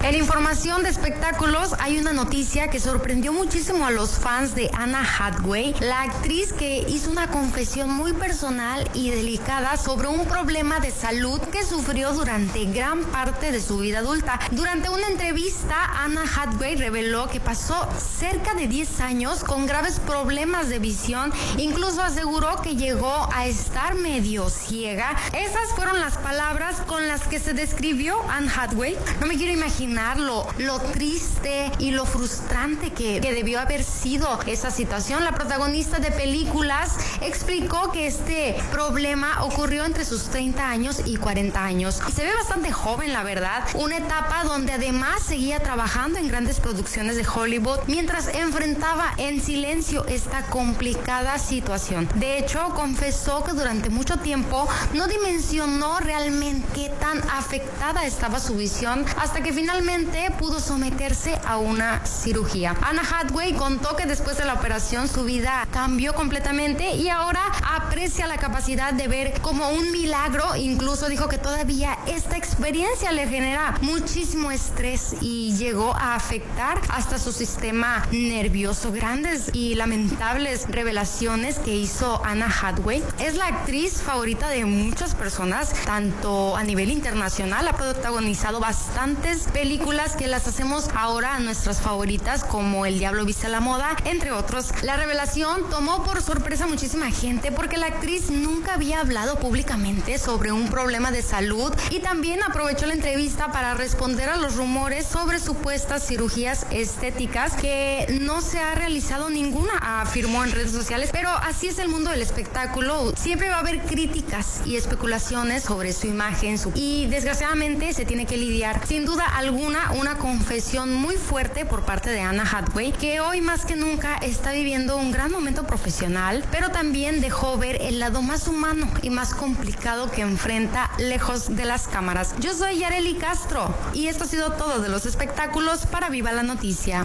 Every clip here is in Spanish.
En información de espectáculos hay una noticia que sorprendió muchísimo a los fans de Anne Hathaway, la actriz que hizo una confesión muy personal y delicada sobre un problema de salud que sufrió durante gran parte de su vida adulta. Durante una entrevista, Anne Hathaway reveló que pasó cerca de 10 años con graves problemas de visión, incluso aseguró que llegó a estar medio ciega. Esas fueron las palabras con las que se describió Anne Hathaway. No me quiero imaginar lo triste y lo frustrante que debió haber sido esa situación. La protagonista de películas explicó que este problema ocurrió entre sus 30 años y 40 años. Y se ve bastante joven, la verdad. Una etapa donde además seguía trabajando en grandes producciones de Hollywood mientras enfrentaba en silencio esta complicada situación. De hecho, confesó que durante mucho tiempo no dimensionó realmente qué tan afectada estaba su visión hasta que finalmente pudo someterse a una cirugía. Anne Hathaway contó que después de la operación su vida cambió completamente y ahora aprecia la capacidad de ver como un milagro. Incluso dijo que todavía esta experiencia le genera muchísimo estrés y llegó a afectar hasta su sistema nervioso. Grandes y lamentables revelaciones que hizo Anne Hathaway. Es la actriz favorita de muchas personas, tanto a nivel internacional. Ha protagonizado bastantes películas que las hacemos ahora a nuestras favoritas, como El Diablo Viste a la Moda, entre otros. La revelación tomó por sorpresa a muchísima gente porque la actriz nunca había hablado públicamente sobre un problema de salud y también aprovechó la entrevista para responder a los rumores sobre supuestas cirugías estéticas, que no se ha realizado ninguna, afirmó en redes sociales. Pero así es el mundo del espectáculo. Siempre va a haber críticas y especulaciones sobre su imagen y desgraciadamente se tiene que lidiar sin duda alguna una confesión muy fuerte por parte de Anne Hathaway, que hoy más que nunca está viviendo un gran momento profesional, pero también dejó ver el lado más humano y más complicado que enfrenta lejos de las cámaras. Yo soy Yareli Castro y esto ha sido todo de los espectáculos para Viva la Noticia.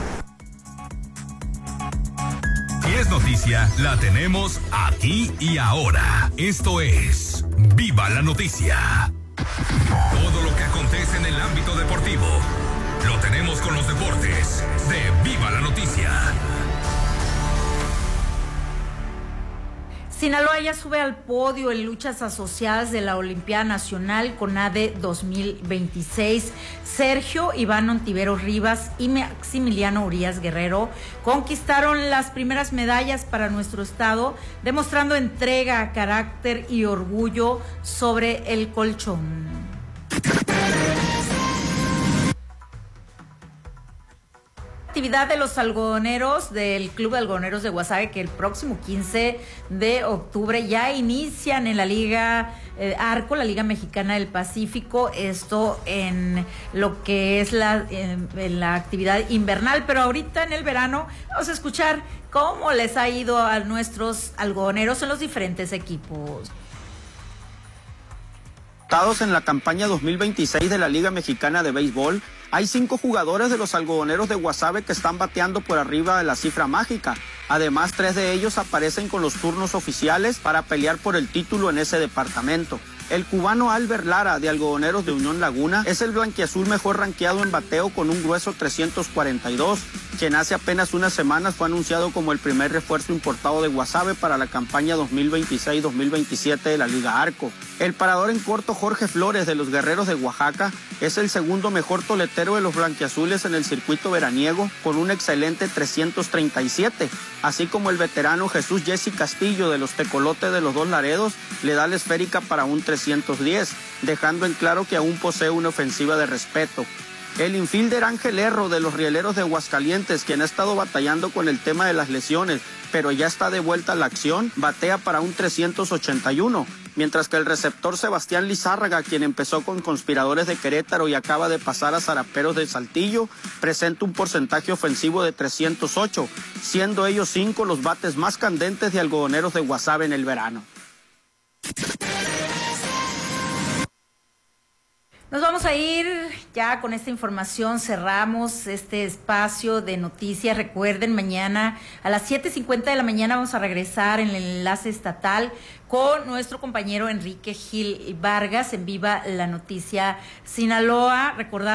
Si es noticia, la tenemos aquí y ahora. Esto es Viva la Noticia. Todo lo que acontece en el ámbito deportivo lo tenemos con los deportes de Viva la Noticia. Sinaloa ya sube al podio en luchas asociadas de la Olimpiada Nacional CONADE 2026. Sergio Iván Ontiveros Rivas y Maximiliano Urias Guerrero conquistaron las primeras medallas para nuestro estado, demostrando entrega, carácter y orgullo sobre el colchón. Actividad de los algodoneros del Club de Algodoneros de Guasave, que el próximo 15 de octubre ya inician en la Liga Arco, la Liga Mexicana del Pacífico, esto en lo que es en la actividad invernal, pero ahorita en el verano vamos a escuchar cómo les ha ido a nuestros algodoneros en los diferentes equipos. En la campaña 2026 de la Liga Mexicana de Béisbol, hay 5 jugadores de los algodoneros de Guasave que están bateando por arriba de la cifra mágica. Además, 3 de ellos aparecen con los turnos oficiales para pelear por el título en ese departamento. El cubano Albert Lara, de Algodoneros de Unión Laguna, es el blanquiazul mejor rankeado en bateo con un grueso 342, quien hace apenas unas semanas fue anunciado como el primer refuerzo importado de Guasave para la campaña 2026-2027 de la Liga Arco. El parador en corto Jorge Flores, de los Guerreros de Oaxaca, es el segundo mejor toletero de los blanquiazules en el circuito veraniego con un excelente 337, así como el veterano Jesús Jesse Castillo, de los Tecolotes de los Dos Laredos, le da la esférica para un 310, dejando en claro que aún posee una ofensiva de respeto. El infielder Ángel Erro, de los Rieleros de Aguascalientes, quien ha estado batallando con el tema de las lesiones, pero ya está de vuelta a la acción, batea para un 381, mientras que el receptor Sebastián Lizárraga, quien empezó con Conspiradores de Querétaro y acaba de pasar a Zaraperos de Saltillo, presenta un porcentaje ofensivo de 308, siendo ellos 5 los bates más candentes de Algodoneros de Guasave en el verano. Nos vamos a ir ya con esta información, cerramos este espacio de noticias. Recuerden, mañana a las 7:50 de la mañana vamos a regresar en el enlace estatal con nuestro compañero Enrique Gil Vargas en Viva la Noticia Sinaloa. Recordar